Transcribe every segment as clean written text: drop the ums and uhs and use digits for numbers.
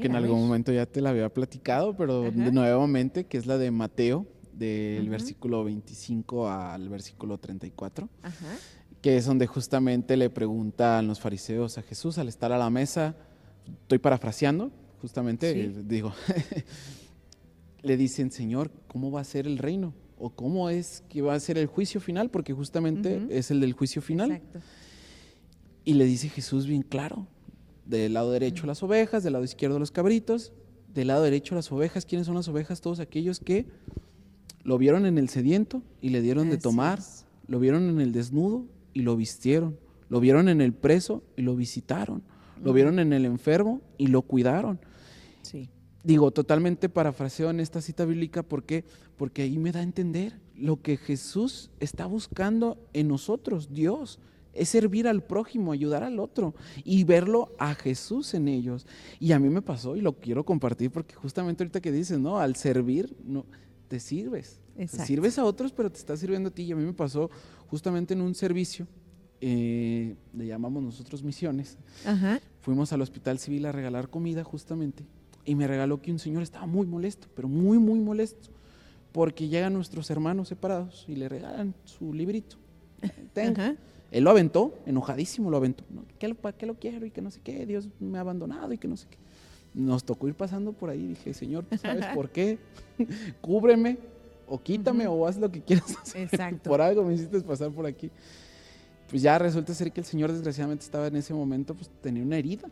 que en algún momento ya te la había platicado, pero nuevamente, que es la de Mateo, del versículo 25 al versículo 34, que es donde justamente le preguntan los fariseos a Jesús al estar a la mesa. Estoy parafraseando, justamente, digo, le dicen, Señor, ¿cómo va a ser el reino? ¿O cómo es que va a ser el juicio final? Porque justamente es el del juicio final. Exacto. Y le dice Jesús bien claro, del lado derecho las ovejas, del lado izquierdo los cabritos, del lado derecho las ovejas. ¿Quiénes son las ovejas? Todos aquellos que lo vieron en el sediento y le dieron de tomar, lo vieron en el desnudo y lo vistieron, lo vieron en el preso y lo visitaron, lo vieron en el enfermo y lo cuidaron. Sí. Digo, totalmente parafraseo en esta cita bíblica, ¿por qué? Porque ahí me da a entender lo que Jesús está buscando en nosotros, Dios, es servir al prójimo, ayudar al otro y verlo a Jesús en ellos. Y a mí me pasó y lo quiero compartir porque justamente ahorita que dices, ¿no? Al servir, no, te sirves. Sirves a otros, pero te estás sirviendo a ti. Y a mí me pasó justamente en un servicio, le llamamos nosotros misiones. Fuimos al Hospital Civil a regalar comida justamente. Y me regaló que un señor estaba muy molesto, pero muy, muy molesto, porque llegan nuestros hermanos separados y le regalan su librito. Tenga. Él lo aventó, enojadísimo lo aventó. ¿Para qué lo quiero? Y que no sé qué, Dios me ha abandonado y que no sé qué. Nos tocó ir pasando por ahí. Dije, Señor, ¿tú sabes por qué? Cúbreme o quítame o haz lo que quieras hacer. Exacto. Por algo me hiciste pasar por aquí. Pues ya resulta ser que el Señor desgraciadamente estaba en ese momento, pues tenía una herida.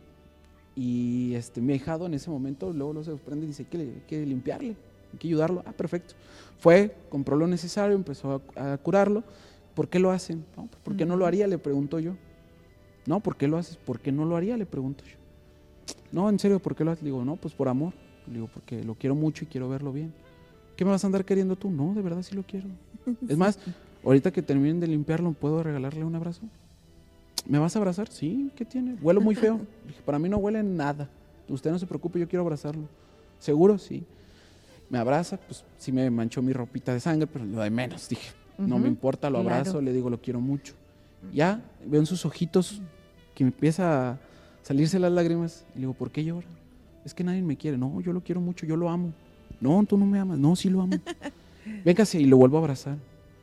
Y mi ahijado en ese momento luego se desprende y dice que hay que limpiarle, hay que ayudarlo. Ah, perfecto. Fue, compró lo necesario, empezó a curarlo. ¿Por qué lo hacen? No, pues, ¿por qué no lo haría? Le pregunto yo. No, ¿por qué lo haces? ¿Por qué no lo haría? Le pregunto yo. No, en serio, ¿por qué lo haces? Le digo, no, pues por amor. Le digo, porque lo quiero mucho y quiero verlo bien. ¿Qué me vas a andar queriendo tú? No, de verdad sí lo quiero. Es más, ahorita que terminen de limpiarlo, ¿puedo regalarle un abrazo? ¿Me vas a abrazar? Sí, ¿qué tiene? Huelo muy feo. Dije, para mí no huele nada. Usted no se preocupe, yo quiero abrazarlo. ¿Seguro? Sí. Me abraza, pues sí me manchó mi ropita de sangre, pero lo de menos. Dije, no me importa, lo abrazo, le digo, lo quiero mucho. Ya veo en sus ojitos que me empieza a salirse las lágrimas. Y le digo, ¿por qué llora? Es que nadie me quiere. No, yo lo quiero mucho, yo lo amo. No, tú no me amas. No, sí lo amo. Véngase, y lo vuelvo a abrazar.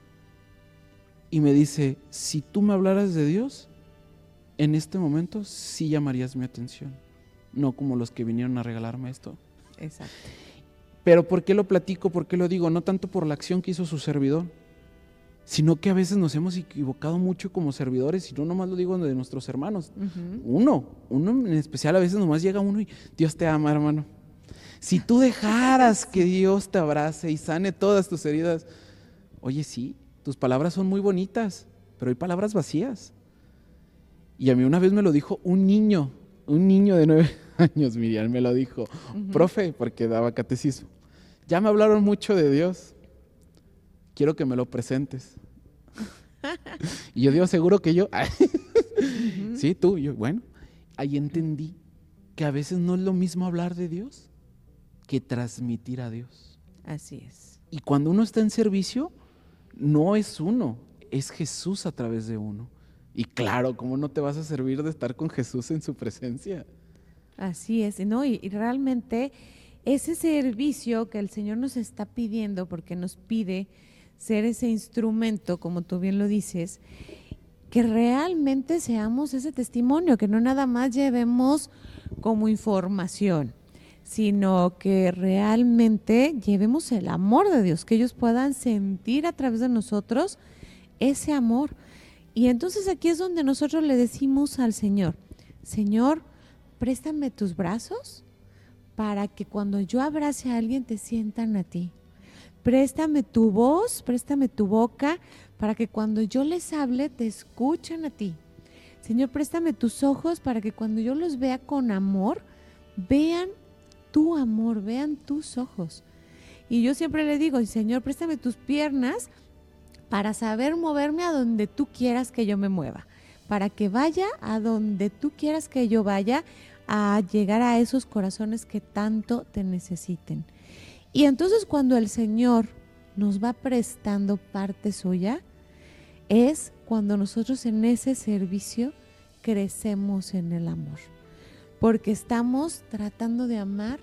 Y me dice, si tú me hablaras de Dios, en este momento sí llamarías mi atención, no como los que vinieron a regalarme esto. Exacto. Pero ¿por qué lo platico? ¿Por qué lo digo? No tanto por la acción que hizo su servidor, sino que a veces nos hemos equivocado mucho como servidores, y no nomás lo digo de nuestros hermanos. Uno en especial, a veces nomás llega uno y Dios te ama, hermano. Si tú dejaras que Dios te abrace y sane todas tus heridas, oye, sí, tus palabras son muy bonitas, pero hay palabras vacías. Y a mí una vez me lo dijo un niño de 9 años, Miriam, me lo dijo, profe, porque daba catecismo. Ya me hablaron mucho de Dios, quiero que me lo presentes. Y yo digo, seguro que yo, sí, tú, yo, bueno, ahí entendí que a veces no es lo mismo hablar de Dios que transmitir a Dios. Así es. Y cuando uno está en servicio, no es uno, es Jesús a través de uno. Y claro, ¿cómo no te vas a servir de estar con Jesús en su presencia? Así es, ¿no? Y realmente ese servicio que el Señor nos está pidiendo, porque nos pide ser ese instrumento, como tú bien lo dices, que realmente seamos ese testimonio, que no nada más llevemos como información, sino que realmente llevemos el amor de Dios, que ellos puedan sentir a través de nosotros ese amor. Y entonces aquí es donde nosotros le decimos al Señor, Señor, préstame tus brazos para que cuando yo abrace a alguien te sientan a ti. Préstame tu voz, préstame tu boca para que cuando yo les hable te escuchen a ti. Señor, préstame tus ojos para que cuando yo los vea con amor, vean tu amor, vean tus ojos. Y yo siempre le digo, Señor, préstame tus piernas para saber moverme a donde tú quieras que yo me mueva, para que vaya a donde tú quieras que yo vaya, a llegar a esos corazones que tanto te necesiten. Y entonces cuando el Señor nos va prestando parte suya, es cuando nosotros en ese servicio crecemos en el amor. porque estamos tratando de amar